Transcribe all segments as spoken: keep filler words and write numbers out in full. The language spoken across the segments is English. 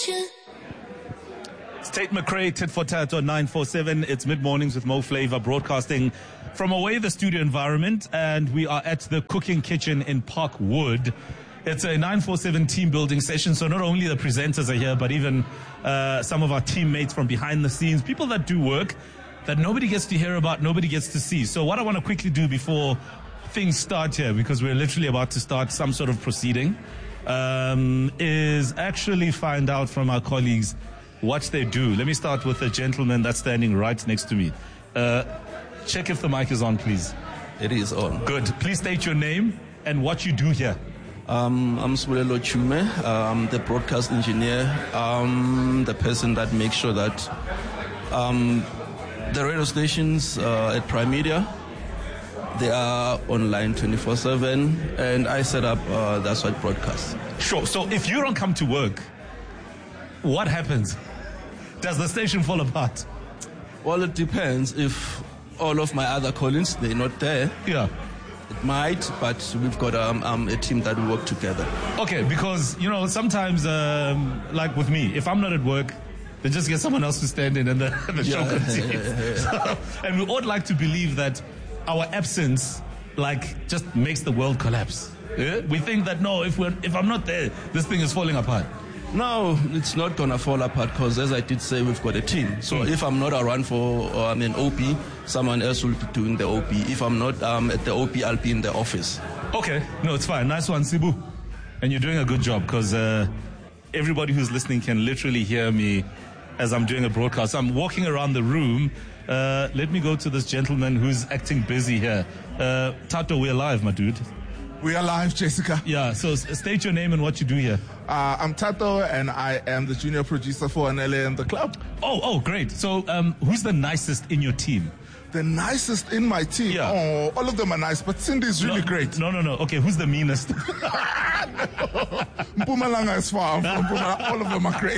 kitchen. It's Tate McRae, Tit for Tat on nine four seven. It's mid-mornings with Mo Flavor broadcasting from away the studio environment, and we are at the Cooking Kitchen in Parkwood. It's a nine four seven team building session, so not only the presenters are here, but even uh, some of our teammates from behind the scenes, people that do work that nobody gets to hear about, nobody gets to see. So what I want to quickly do before things start here, because we're literally about to start some sort of proceeding, um, is actually find out from our colleagues what they do. Let me start with the gentleman that's standing right next to me. Uh, check if the mic is on, please. It is on. Good. Please state your name and what you do here. Um, I'm Swelelo Chume. I'm the broadcast engineer. I'm the person that makes sure that um, the radio stations uh, at Prime Media, they are online twenty-four seven, and I set up uh, That's What broadcast. Sure. So if you don't come to work, what happens? Does the station fall apart? Well, it depends. If all of my other colleagues, they're not there, Yeah. it might, but we've got um, um, a team that we work together. Okay, because, you know, sometimes, um, like with me, if I'm not at work, they just get someone else to stand in and the, the show Yeah. continues. So, and we ought like to believe that our absence, like, just makes the world collapse. Yeah? We think that, no, if we're, if I'm not there, this thing is falling apart. No, it's not going to fall apart because, as I did say, we've got a team. So Mm. if I'm not around for um, an O P, someone else will be doing the O P. If I'm not um, at the O P, I'll be in the office. Okay, no, it's fine. Nice one, Sibu. And you're doing a good job because uh, everybody who's listening can literally hear me as I'm doing a broadcast. I'm walking around the room. Uh, let me go to this gentleman who's acting busy here. Uh, Tato, we're live, my dude. We are live, Jessica. Yeah, so s- state your name and what you do here. Uh, I'm Tato, and I am the junior producer for N L A and the club. Oh, oh, great. So um, who's the nicest in your team? The nicest in my team. Yeah. Oh, all of them are nice, but Cindy's really no, great. No, no, no. Okay, who's the meanest? Mpumalanga is far from Mpumalanga. All of them are great.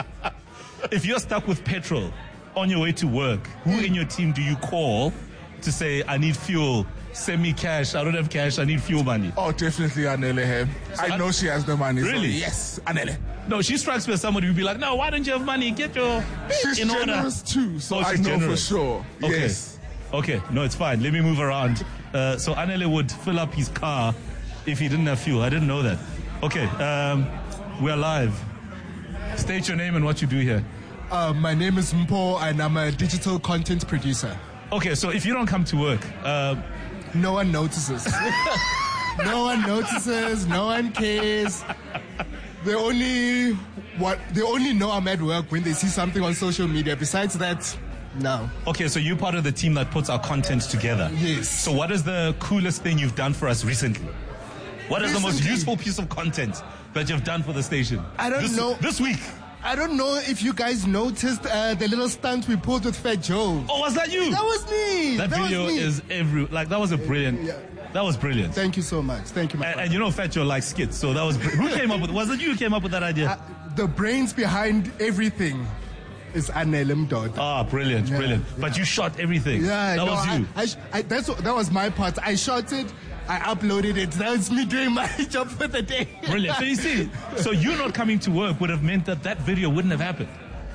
If you're stuck with petrol on your way to work, who in your team do you call to say, I need fuel, send me cash, I don't have cash, I need fuel money? Oh, definitely Anele. I know she has the money. so Really? yes, Anele. No, she strikes me as somebody who'd be like, no, why don't you have money? Get your She's in order. generous too, so Oh, I she's know generous. for sure. Okay. Yes. Okay, no, it's fine. Let me move around. Uh, so Anele would fill up his car if he didn't have fuel. I didn't know that. Okay, um, we're live. State your name and what you do here. Uh, my name is Mpo, and I'm a digital content producer. Okay, so if you don't come to work, uh, No one notices. No one notices. No one cares. They only what they only know I'm at work when they see something on social media. Besides that, no. okay, so you're part of the team that puts our content together. Yes. So what is the coolest thing you've done for us recently? What is the most Recently? useful piece of content that you've done for the station? I don't This- know. This week. I don't know if you guys noticed uh, the little stunt we pulled with Fat Joe. Oh, was that you? That was me. That, was video me. is every like that was a brilliant. Yeah. That was brilliant. Thank you so much. Thank you, my And, friend. and you know, Fat Joe likes skits, so that was br- who came up with? Was it you who came up with that idea? Uh, the brains behind everything is Anele Mdoda. Ah, brilliant, Yeah, brilliant. yeah. But you shot everything. Yeah, that no, was you. I, I, sh- I, that's what, that was my part. I shot it. I uploaded it. That was me doing my job for the day. Brilliant. So you see, so you not coming to work would have meant that that video wouldn't have happened.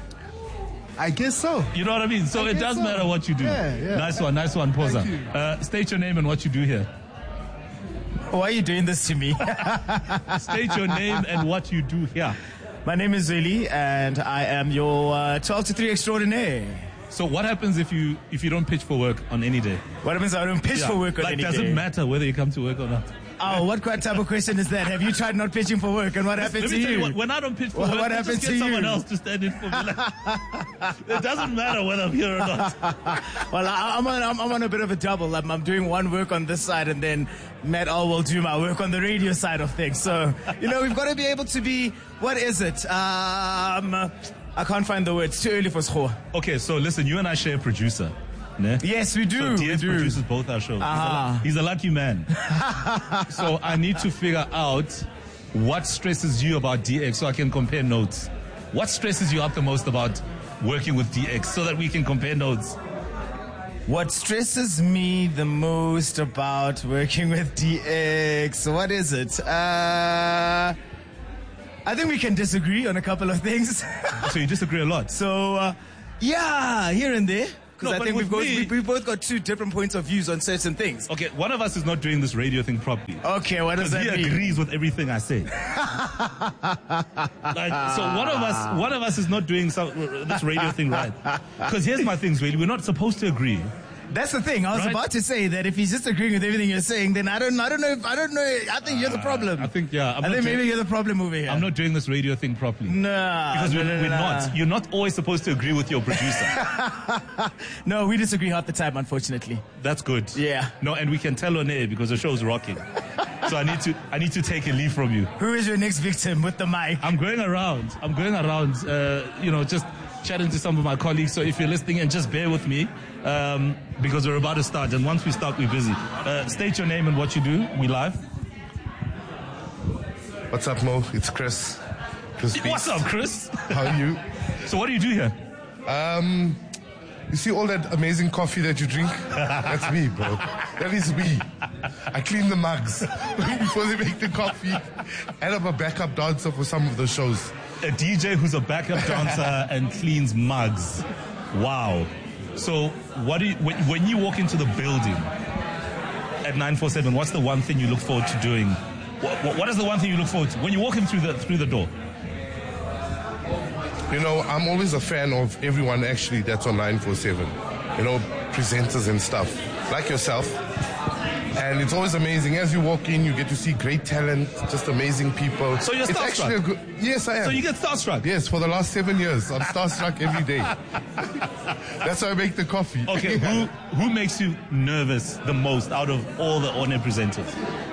I guess so. You know what I mean? So I it guess does so. matter what you do. Yeah, yeah. Nice one, nice one, Posa. Thank you. Uh, state your name and what you do here. Why are you doing this to me? State your name and what you do here. My name is Zuli, and I am your uh, twelve to three extraordinaire. So what happens if you if you don't pitch for work on any day? What happens if I don't pitch Yeah. for work on like, any does day? it matter whether you come to work or not? Oh, what kind type of question is that? Have you tried not pitching for work, and what happened Let to me tell you you? what, when I don't pitch for What- work, what I happened just get to someone you? else to stand in for me. Like, it doesn't matter whether I'm here or not. Well, I, I'm, on, I'm, I'm on a bit of a double. I'm, I'm doing one work on this side, and then Matt All will do my work on the radio side of things. So, you know, we've got to be able to be, what is it? Um, I can't find the word. It's too early for school. Okay, so listen, you and I share a producer. Ne? Yes, we do. So we D S do. produces both our shows. He's, a, Ah. lu- he's a lucky man. So I need to figure out what stresses you about D X so I can compare notes. What stresses you out the most about working with D X so that we can compare notes? What stresses me the most about working with D X? What is it? Uh, I think we can disagree on a couple of things. So you disagree a lot. So, uh, yeah, here and there. Because No, I but think with we've, both, me- we, we've both got two different points of views on certain things. Okay, one of us is not doing this radio thing properly. Okay, what does Because that he mean? agrees with everything I say. Like, so one of us, one of us is not doing some, this radio thing right. Because here's my thing, really, we're not supposed to agree. That's the thing. I was Right? about to say that if he's just agreeing with everything you're saying, then I don't, I don't know. If, I don't know. I think you're the problem. I think, yeah, I'm I not think doing- maybe you're the problem over here. I'm not doing this radio thing properly. Nah, Because no, we're, no, no, we're no. not. You're not always supposed to agree with your producer. No, we disagree half the time, unfortunately. That's good. Yeah. No, and we can tell on air because the show's rocking. So I need to, I need to take a leave from you. Who is your next victim with the mic? I'm going around. I'm going around. Uh, you know, just chatting to some of my colleagues. So if you're listening, and just bear with me, um, because we're about to start. And once we start, we're busy. Uh, state your name and what you do. We live. What's up, Mo? It's Chris. Chris Beats. What's up, Chris? How are you? So what do you do here? Um, you see all that amazing coffee that you drink? That's me, bro. That is me. I clean the mugs before they make the coffee. And I'm a backup dancer for some of the shows. A D J who's a backup dancer and cleans mugs. Wow. So what do you, when, when you walk into the building at nine four seven, what's the one thing you look forward to doing? What, what is the one thing you look forward to when you walk in through the through the door? You know, I'm always a fan of everyone actually that's on nine four seven. You know, presenters and stuff, like yourself. And it's always amazing. As you walk in, you get to see great talent, just amazing people. So you're it's starstruck? actually a good, yes, I am. So you get starstruck. Yes, for the last seven years, I'm starstruck every day. That's how I make the coffee. Okay, who who makes you nervous the most out of all the on-air presenters?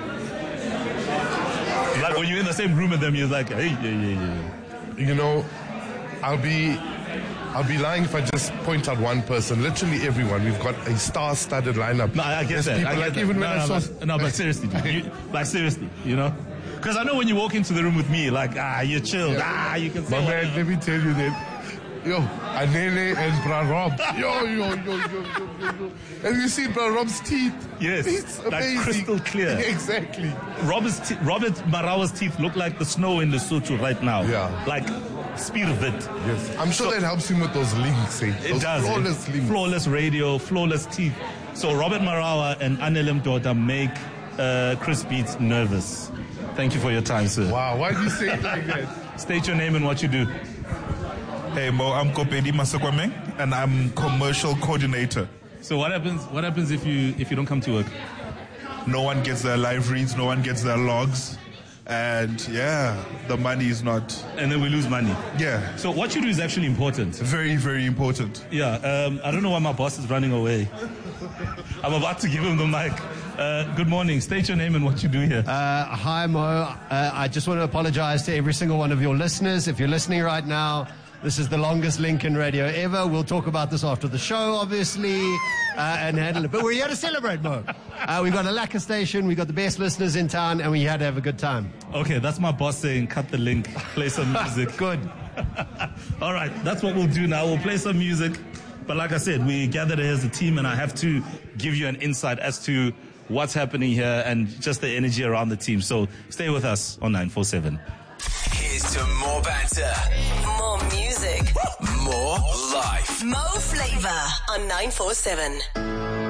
Like when you're in the same room with them, you're like, hey, yeah, yeah, yeah. You know, I'll be I'll be lying if I just point out one person. Literally everyone. We've got a star-studded lineup. No, I I get There's that. people I get like that. even no, when no, I saw but, no, but seriously, dude, you, like seriously, you know? Because I know when you walk into the room with me, like, ah, you're chilled, ah, you can say my man, whatever. let me tell you that. Yo, Anele and Bra Rob. Yo, yo, yo, yo, yo, yo, yo. Have you seen Bra Rob's teeth? Yes, It's like amazing. crystal clear. Exactly. Robert's te- Robert Marawa's teeth look like the snow in Lesotho right now. Yeah. Like, spirvit. Yes. I'm sure that helps him with those links, eh? It Those does. flawless eh? links. Flawless radio, flawless teeth. So Robert Marawa and Anelem Dota make uh, Chris Beats nervous. Thank you for your time, sir. Wow, why do you say it like that? State your name and what you do. Hey Mo, I'm Kopedi Masakwame and I'm commercial coordinator. So what happens? What happens if you if you don't come to work? No one gets their live reads, no one gets their logs, and yeah, the money is not. And then we lose money. Yeah, So what you do is actually important. very very important. Yeah. Um, I don't know why my boss is running away. I'm about to give him the mic. Uh, good morning. State your name and what you do here. Uh, hi, Mo. Uh, I just want to apologize to every single one of your listeners. If you're listening right now, this is the longest link in radio ever. We'll talk about this after the show, obviously, uh, and handle it. But we're here to celebrate, Mo. Uh, we've got a lacquer station, we've got the best listeners in town, and we had to have a good time. Okay, that's my boss saying cut the link, play some music. Good. All right, that's what we'll do now. We'll play some music. But like I said, we gathered here as a team, and I have to give you an insight as to what's happening here and just the energy around the team. So stay with us on nine four seven. Here's to more banter, More music. more life. Mo Flavor on nine four seven.